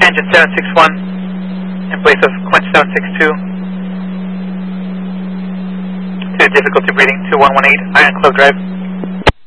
engine 761 in place of Quint 762 to difficulty breathing to 118 Iron Club Drive.